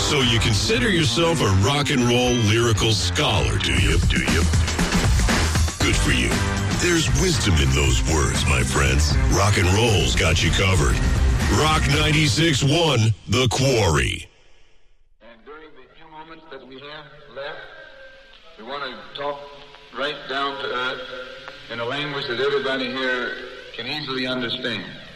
So you consider yourself a rock and roll lyrical scholar, do you? Good for you. There's wisdom in those words, my friends. Rock and roll's got you covered. Rock 96.1, The Quarry. And during the few moments that we have left, we want to talk right down to earth in a language that everybody here can easily understand.